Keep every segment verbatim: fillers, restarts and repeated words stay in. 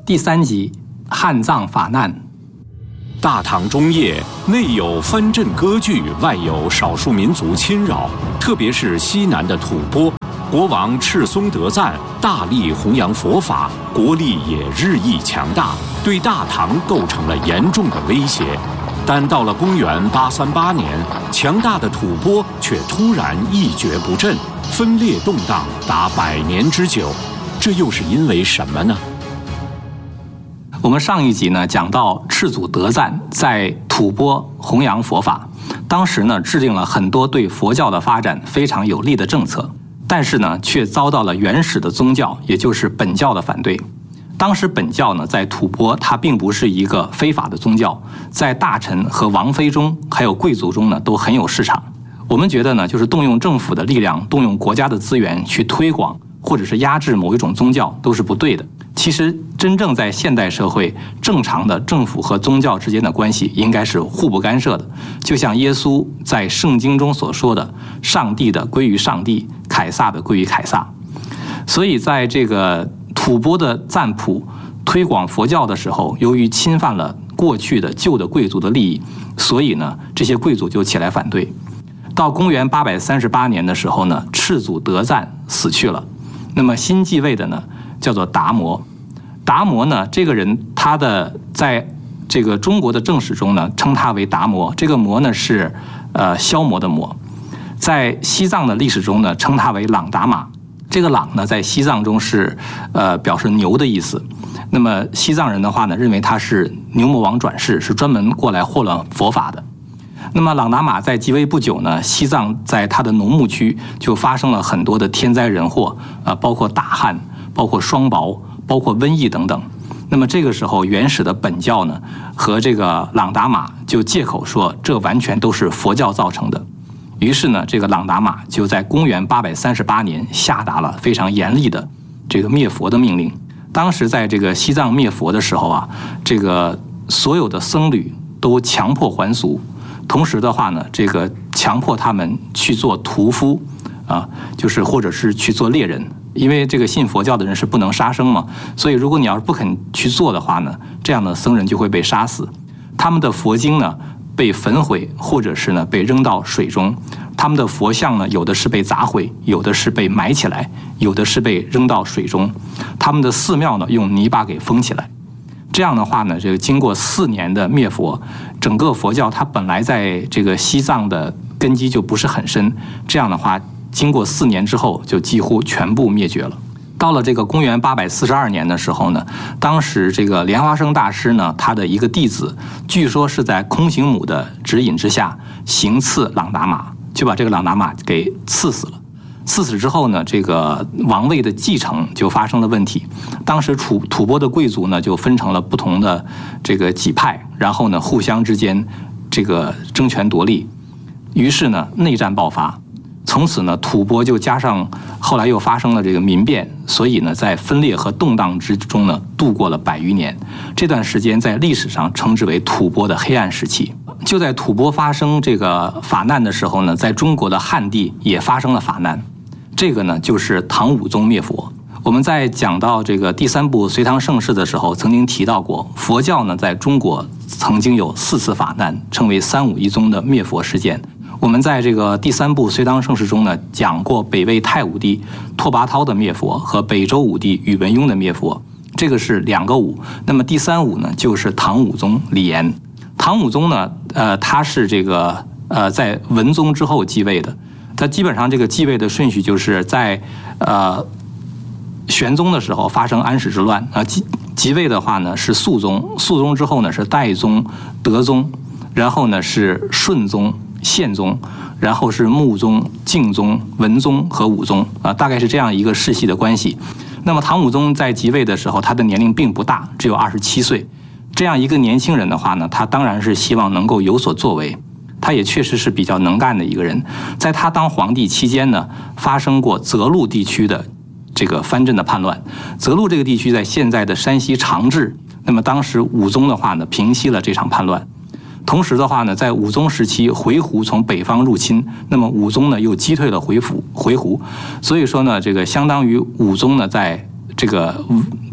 第三集汉藏法难。 大唐中叶，内有藩镇割据，外有少数民族侵扰，特别是西南的吐蕃，国王赤松德赞大力弘扬佛法，国力也日益强大，对大唐构成了严重的威胁。但到了公元八三八年，强大的吐蕃却突然一蹶不振，分裂动荡达百年之久，这又是因为什么呢？ 我们上一集呢讲到赤祖德赞在吐蕃弘扬佛法，当时呢制定了很多对佛教的发展非常有利的政策，但是呢却遭到了原始的宗教，也就是本教的反对。当时本教呢在吐蕃它并不是一个非法的宗教，在大臣和王妃中还有贵族中呢都很有市场。我们觉得呢就是动用政府的力量，动用国家的资源去推广或者是压制某一种宗教都是不对的。其实真正在现代社会，正常的政府和宗教之间的关系应该是互不干涉的，就像耶稣在圣经中所说的，上帝的归于上帝，凯撒的归于凯撒。所以在这个吐蕃的赞普推广佛教的时候，由于侵犯了过去的旧的贵族的利益，所以呢这些贵族就起来反对。到公元八百三十八年的时候呢，赤祖德赞死去了，那么新继位的呢叫做达摩。达摩呢这个人，他的在这个中国的正史中呢称他为达摩，这个摩呢是呃消磨的磨。在西藏的历史中呢称他为朗达玛，这个朗呢在西藏中是呃表示牛的意思。那么西藏人的话呢认为他是牛魔王转世，是专门过来祸乱佛法的。那么朗达玛在即位不久呢，西藏在他的农牧区就发生了很多的天灾人祸，啊，包括大旱，包括霜雹，包括瘟疫等等。那么这个时候，原始的本教呢和这个朗达玛就借口说，这完全都是佛教造成的。于是呢，这个朗达玛就在公元八百三十八年下达了非常严厉的这个灭佛的命令。当时在这个西藏灭佛的时候啊，这个所有的僧侣都强迫还俗。同时的话呢，这个强迫他们去做屠夫，啊，就是或者是去做猎人，因为这个信佛教的人是不能杀生嘛，所以如果你要是不肯去做的话呢，这样的僧人就会被杀死。他们的佛经呢被焚毁，或者是呢被扔到水中；他们的佛像呢，有的是被砸毁，有的是被埋起来，有的是被扔到水中；他们的寺庙呢用泥巴给封起来。这样的话呢，这个经过四年的灭佛，整个佛教它本来在这个西藏的根基就不是很深，这样的话，经过四年之后，就几乎全部灭绝了。到了这个公元八百四十二年的时候呢，当时这个莲花生大师呢，他的一个弟子，据说是在空行母的指引之下，行刺朗达玛，就把这个朗达玛给刺死了。刺死之后呢，这个王位的继承就发生了问题。当时吐吐蕃的贵族呢，就分成了不同的这个几派，然后呢，互相之间这个争权夺利，于是呢，内战爆发。从此呢，吐蕃就加上后来又发生了这个民变，所以呢，在分裂和动荡之中呢，度过了百余年。这段时间在历史上称之为吐蕃的黑暗时期。就在吐蕃发生这个法难的时候呢，在中国的汉地也发生了法难。这个呢，就是唐武宗灭佛。我们在讲到这个第三部《隋唐盛世》的时候，曾经提到过，佛教呢在中国曾经有四次法难，称为三武一宗的灭佛事件。我们在这个第三部《隋唐盛世》中呢，讲过北魏太武帝拓跋焘的灭佛和北周武帝宇文邕的灭佛，这个是两个武。那么第三武呢，就是唐武宗李炎。唐武宗呢，呃，他是这个呃在文宗之后继位的。他基本上这个继位的顺序就是在呃玄宗的时候发生安史之乱啊，即即位的话呢是肃宗，肃宗之后呢是代宗、德宗，然后呢是顺宗、宪宗，然后是穆宗、敬宗、文宗和武宗啊，大概是这样一个世系的关系。那么唐武宗在即位的时候，他的年龄并不大，只有二十七岁。这样一个年轻人的话呢，他当然是希望能够有所作为。他也确实是比较能干的一个人，在他当皇帝期间呢，发生过泽路地区的这个藩镇的叛乱。泽路这个地区在现在的山西长治，那么当时武宗的话呢，平息了这场叛乱。同时的话呢，在武宗时期，回鹘从北方入侵，那么武宗呢又击退了回鹘，回鹘，所以说呢，这个相当于武宗呢在这个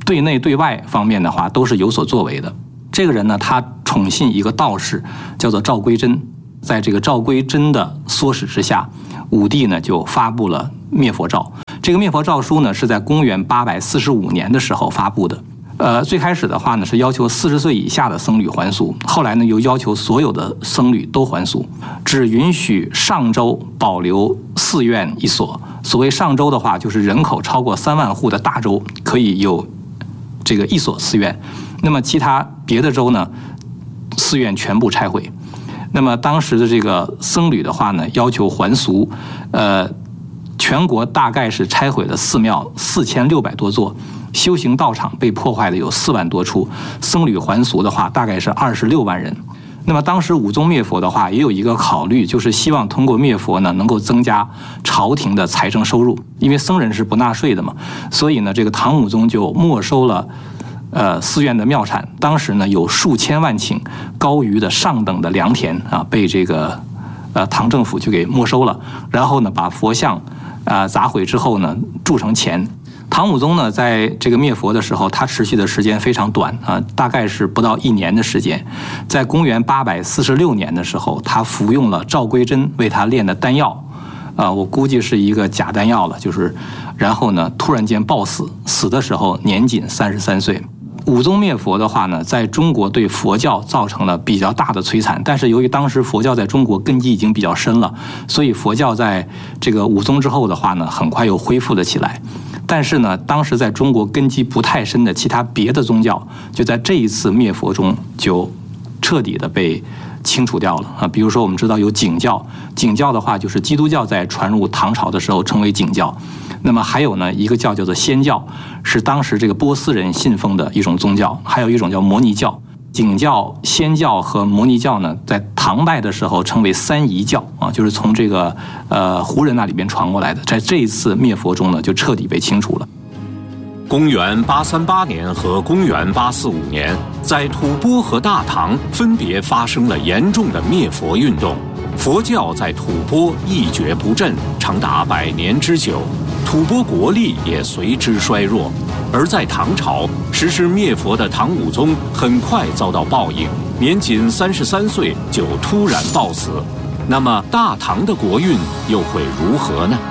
对内对外方面的话都是有所作为的。这个人呢，他宠信一个道士，叫做赵归真。在这个赵归真的唆使之下，武帝呢就发布了灭佛诏。这个灭佛诏书呢是在公元八百四十五年的时候发布的。呃，最开始的话呢是要求四十岁以下的僧侣还俗，后来呢又要求所有的僧侣都还俗，只允许上州保留寺院一所。所谓上州的话，就是人口超过三万户的大州可以有这个一所寺院，那么其他别的州呢，寺院全部拆毁。那么当时的这个僧侣的话呢，要求还俗，呃，全国大概是拆毁了寺庙四千六百多座，修行道场被破坏的有四万多处，僧侣还俗的话大概是二十六万人。那么当时武宗灭佛的话，也有一个考虑，就是希望通过灭佛呢，能够增加朝廷的财政收入，因为僧人是不纳税的嘛，所以呢，这个唐武宗就没收了呃，寺院的庙产。当时呢，有数千万顷高于的上等的良田啊，被这个呃唐政府就给没收了。然后呢，把佛像啊、呃、砸毁之后呢，铸成钱。唐武宗呢，在这个灭佛的时候，他持续的时间非常短啊，大概是不到一年的时间。在公元八百四十六年的时候，他服用了赵归真为他炼的丹药，啊，我估计是一个假丹药了，就是，然后呢，突然间暴死，死的时候年仅三十三岁。武宗灭佛的话呢，在中国对佛教造成了比较大的摧残，但是由于当时佛教在中国根基已经比较深了，所以佛教在这个武宗之后的话呢，很快又恢复了起来。但是呢，当时在中国根基不太深的其他别的宗教，就在这一次灭佛中就彻底的被清除掉了啊。比如说我们知道有景教，景教的话就是基督教在传入唐朝的时候称为景教。那么还有呢，一个教叫做祆教，是当时这个波斯人信奉的一种宗教，还有一种叫摩尼教。景教、祆教和摩尼教呢，在唐代的时候称为三夷教啊，就是从这个呃胡人那里边传过来的。在这一次灭佛中呢，就彻底被清除了。 公元八三八年和公元八四五年，在吐蕃和大唐分别发生了严重的灭佛运动，佛教在吐蕃一蹶不振，长达百年之久。吐蕃国力也随之衰弱，而在唐朝实施灭佛的唐武宗很快遭到报应，年仅三十三岁就突然暴死。那么大唐的国运又会如何呢？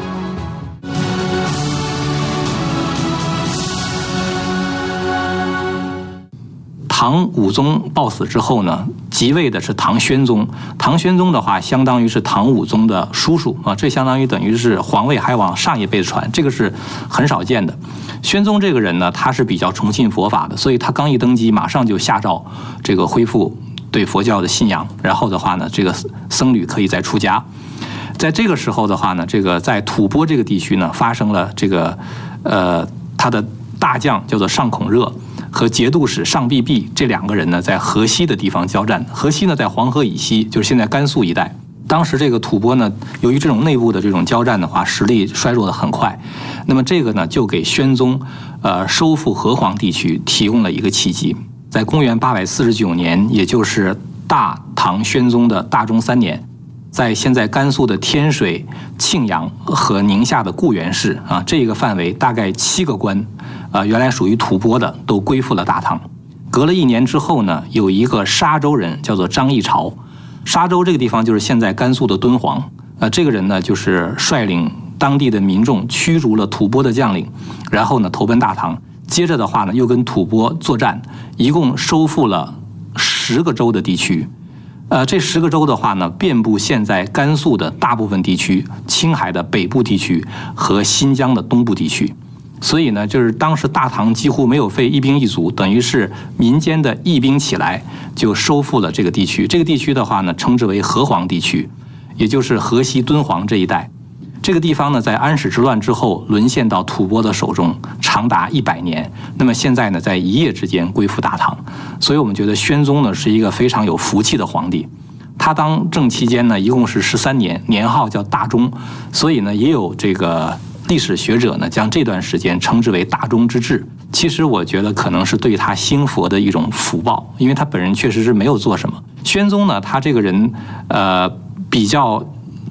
唐武宗暴死之后呢，即位的是唐宣宗。唐宣宗的话，相当于是唐武宗的叔叔啊，这相当于等于是皇位还往上一辈传，这个是很少见的。宣宗这个人呢，他是比较崇信佛法的，所以他刚一登基，马上就下诏这个恢复对佛教的信仰，然后的话呢，这个僧侣可以再出家。在这个时候的话呢，这个在吐蕃这个地区呢，发生了这个呃，他的大将叫做上孔热和节度使上必弼这两个人呢，在河西的地方交战。河西呢，在黄河以西，就是现在甘肃一带。当时这个吐蕃呢，由于这种内部的这种交战的话，实力衰弱得很快。那么这个呢，就给宣宗呃收复河湟地区提供了一个契机。在公元八百四十九年，也就是大唐宣宗的大中三年，在现在甘肃的天水、庆阳和宁夏的固原市啊，这个范围大概七个关，啊，原来属于吐蕃的都归附了大唐。隔了一年之后呢，有一个沙州人叫做张议潮，沙州这个地方就是现在甘肃的敦煌。呃，这个人呢，就是率领当地的民众驱逐了吐蕃的将领，然后呢投奔大唐。接着的话呢，又跟吐蕃作战，一共收复了十个州的地区。呃，这十个州的话呢，遍布现在甘肃的大部分地区、青海的北部地区和新疆的东部地区。所以呢，就是当时大唐几乎没有费一兵一卒，等于是民间的义兵起来就收复了这个地区。这个地区的话呢，称之为河湟地区，也就是河西敦煌这一带。这个地方呢，在安史之乱之后沦陷到吐蕃的手中，长达一百年。那么现在呢，在一夜之间归附大唐。所以我们觉得宣宗呢是一个非常有福气的皇帝。他当政期间呢，一共是十三年，年号叫大中。所以呢，也有这个历史学者呢，将这段时间称之为大中之治。其实我觉得可能是对他兴佛的一种福报，因为他本人确实是没有做什么。宣宗呢，他这个人呃比较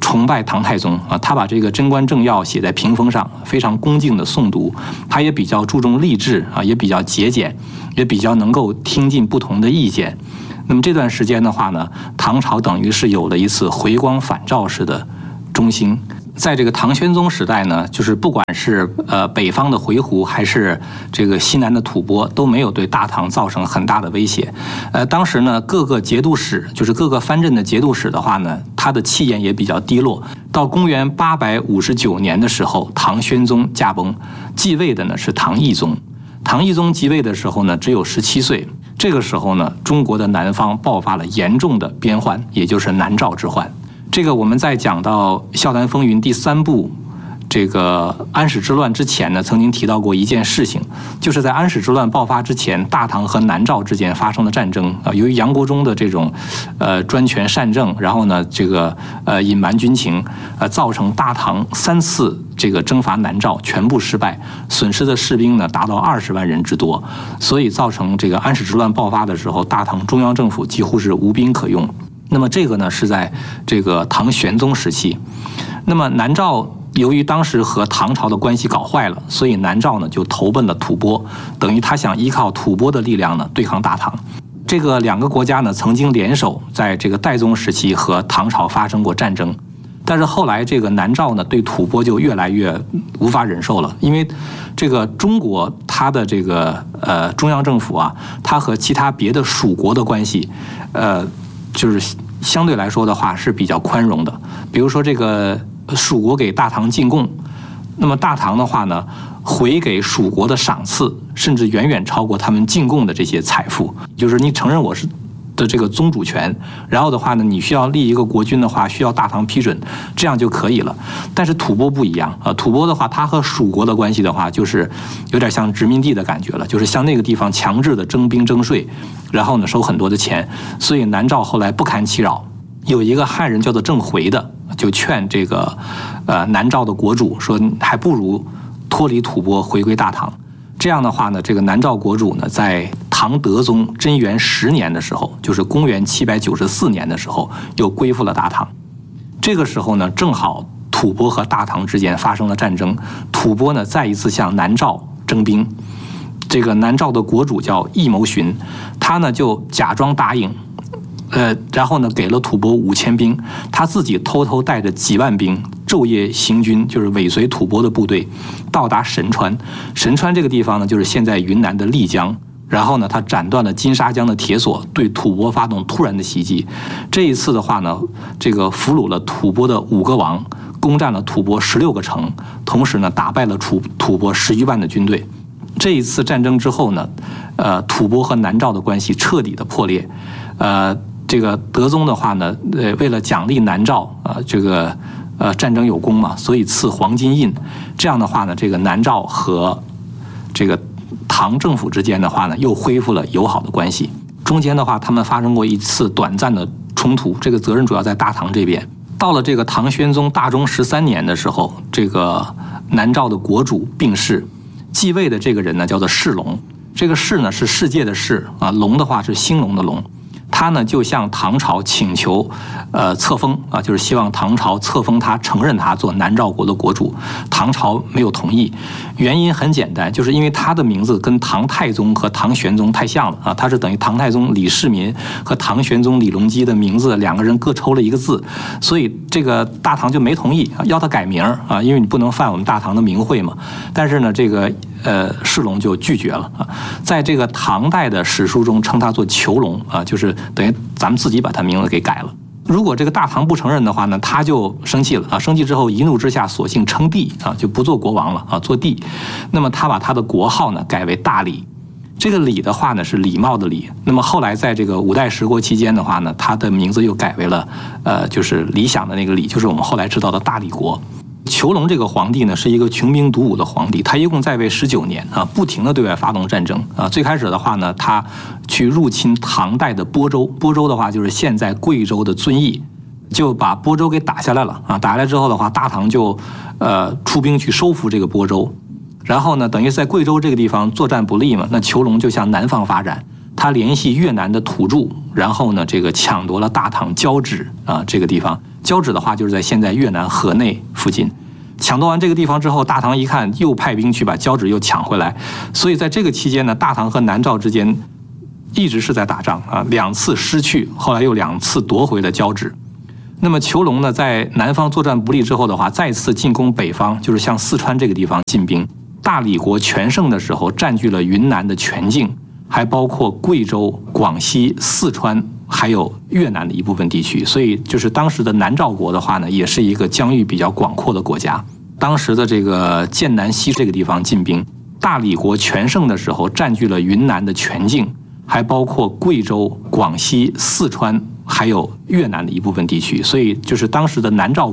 崇拜唐太宗啊，他把这个贞观政要写在屏风上，非常恭敬的诵读。他也比较注重励志啊，也比较节俭，也比较能够听进不同的意见。那么这段时间的话呢，唐朝等于是有了一次回光返照式的中兴。在这个唐玄宗时代呢，就是不管是呃北方的回鹘，还是这个西南的吐蕃，都没有对大唐造成很大的威胁。呃，当时呢，各个节度使，就是各个藩镇的节度使的话呢，他的气焰也比较低落。到公元八百五十九年的时候，唐宣宗驾崩，继位的呢是唐懿宗。唐懿宗即位的时候呢，只有十七岁。这个时候呢，中国的南方爆发了严重的边患，也就是南诏之患。这个我们在讲到《笑谈风云》第三部这个安史之乱之前呢，曾经提到过一件事情，就是在安史之乱爆发之前，大唐和南诏之间发生了战争啊。由于杨国忠的这种呃专权擅政，然后呢这个呃隐瞒军情，呃造成大唐三次这个征伐南诏全部失败，损失的士兵呢达到二十万人之多，所以造成这个安史之乱爆发的时候，大唐中央政府几乎是无兵可用。那么这个呢是在这个唐玄宗时期。那么南诏由于当时和唐朝的关系搞坏了，所以南诏呢就投奔了吐蕃，等于他想依靠吐蕃的力量呢对抗大唐。这个两个国家呢曾经联手在这个代宗时期和唐朝发生过战争，但是后来这个南诏呢对吐蕃就越来越无法忍受了，因为这个中国它的这个呃中央政府啊，它和其他别的属国的关系，呃。就是相对来说的话是比较宽容的。比如说这个蜀国给大唐进贡，那么大唐的话呢，回给蜀国的赏赐甚至远远超过他们进贡的这些财富。就是你承认我是的这个宗主权，然后的话呢，你需要立一个国君的话，需要大唐批准，这样就可以了。但是吐蕃不一样啊，吐蕃的话，它和蜀国的关系的话，就是有点像殖民地的感觉了，就是向那个地方强制的征兵征税，然后呢收很多的钱。所以南诏后来不堪其扰，有一个汉人叫做郑回的，就劝这个呃南诏的国主说，还不如脱离吐蕃，回归大唐。这样的话呢，这个南诏国主呢，在唐德宗贞元十年的时候，就是公元七百九十四年的时候，又归附了大唐。这个时候呢，正好吐蕃和大唐之间发生了战争，吐蕃呢再一次向南诏征兵。这个南诏的国主叫义谋寻，他呢就假装答应，呃，然后呢给了吐蕃五千兵，他自己偷偷带着几万兵，昼夜行军，就是尾随吐蕃的部队，到达神川。神川这个地方呢，就是现在云南的丽江。然后呢，他斩断了金沙江的铁索，对吐蕃发动突然的袭击。这一次的话呢，这个俘虏了吐蕃的五个王，攻占了吐蕃十六个城，同时呢，打败了吐吐蕃十余万的军队。这一次战争之后呢，呃，吐蕃和南诏的关系彻底的破裂。呃，这个德宗的话呢，呃，为了奖励南诏，啊、呃，这个呃战争有功嘛，所以赐黄金印。这样的话呢，这个南诏和这个唐政府之间的话呢，又恢复了友好的关系。中间的话，他们发生过一次短暂的冲突，这个责任主要在大唐这边。到了这个唐玄宗大中十三年的时候，这个南诏的国主病逝，继位的这个人呢叫做世龙。这个世呢是世界的世啊，龙的话是兴隆的龙。他呢就向唐朝请求，呃，册封啊，就是希望唐朝册封他，承认他做南诏国的国主。唐朝没有同意，原因很简单，就是因为他的名字跟唐太宗和唐玄宗太像了啊，他是等于唐太宗李世民和唐玄宗李隆基的名字，两个人各抽了一个字，所以这个大唐就没同意，要他改名啊，因为你不能犯我们大唐的名讳嘛。但是呢，这个呃世龙就拒绝了啊，在这个唐代的史书中称他做囚龙啊，就是等于咱们自己把他名字给改了。如果这个大唐不承认的话呢，他就生气了啊！生气之后一怒之下，索性称帝啊，就不做国王了啊，做帝。那么他把他的国号呢改为大理，这个理的话呢是礼貌的礼。那么后来在这个五代十国期间的话呢，他的名字又改为了呃，就是理想的那个理，就是我们后来知道的大理国。囚龙这个皇帝呢，是一个穷兵黩武的皇帝，他一共在位十九年啊，不停的对外发动战争啊。最开始的话呢，他去入侵唐代的播州，播州的话就是现在贵州的遵义，就把播州给打下来了啊。打下来之后的话，大唐就呃出兵去收复这个播州，然后呢，等于在贵州这个地方作战不利嘛，那囚龙就向南方发展。他联系越南的土著，然后呢，这个抢夺了大唐交趾啊这个地方， 交趾的话就是在现在越南河内附近。抢夺完这个地方之后，大唐一看又派兵去把交趾又抢回来，所以在这个期间呢，大唐和南诏之间一直是在打仗啊，两次失去，后来又两次夺回了交趾。那么裘龙呢，在南方作战不利之后的话，再次进攻北方，就是向四川这个地方进兵。大理国全盛的时候，占据了云南的全境，还包括贵州、广西、四川，还有越南的一部分地区。所以就是当时的南诏国的话呢，也是一个疆域比较广阔的国家。当时的这个剑南西这个地方进兵，大理国全盛的时候，占据了云南的全境，还包括贵州、广西、四川，还有越南的一部分地区。所以就是当时的南诏